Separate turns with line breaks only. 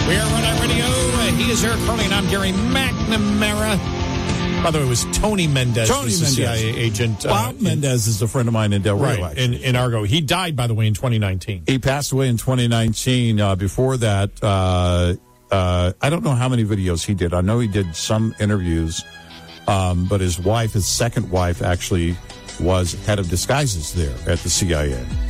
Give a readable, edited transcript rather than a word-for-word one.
We are Red Eye Radio. He is Eric Carly, and I'm Gary McNamara. By the way, it was Tony Mendez.
Tony
Mendez. CIA agent.
Bob Mendez is a friend of mine in Del Rio.
Right, in Argo. He died, by the way, in 2019.
He passed away in 2019. Before that, I don't know how many videos he did. I know he did some interviews, but his second wife, actually was head of disguises there at the CIA.